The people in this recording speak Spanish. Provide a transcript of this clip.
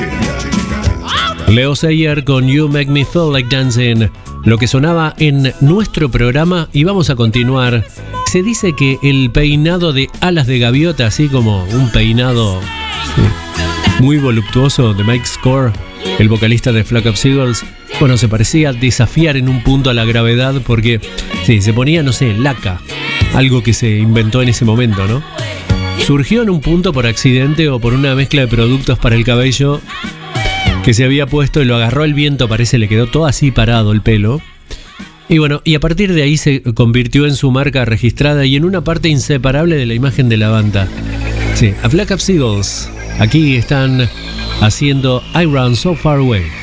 Leo Sayer con You Make Me Feel Like Dancing, lo que sonaba en nuestro programa, y vamos a continuar. Se dice que el peinado de alas de gaviota, así como un peinado muy voluptuoso de Mike Score, el vocalista de Flock of Seagulls, bueno, se parecía desafiar en un punto a la gravedad porque se ponía, no sé, laca, algo que se inventó en ese momento, ¿no? Surgió en un punto por accidente o por una mezcla de productos para el cabello que se había puesto y lo agarró el viento, parece, le quedó todo así parado el pelo. Y bueno, y a partir de ahí se convirtió en su marca registrada y en una parte inseparable de la imagen de la banda. Sí, a Flock of Seagulls. Aquí están haciendo I Run So Far Away.